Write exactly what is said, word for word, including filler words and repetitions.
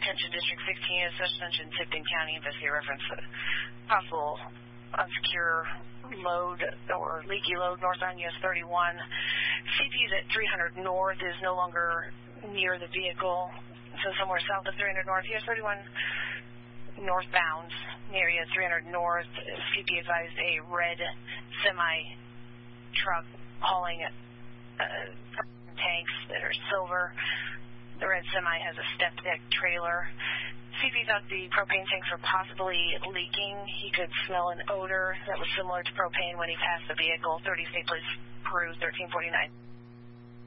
Attention District sixteen, Ascension, Tipton County, investigate reference to possible unsecure load or leaky load north on U S thirty-one. C P is at three hundred north, is no longer near the vehicle, so somewhere south of three hundred north. U S thirty-one northbound, area three hundred north. C P advised a red semi truck hauling uh, tanks that are silver. The red semi has a step deck trailer. C P thought the propane tanks were possibly leaking. He could smell an odor that was similar to propane when he passed the vehicle. thirty State Police Crew thirteen forty-nine.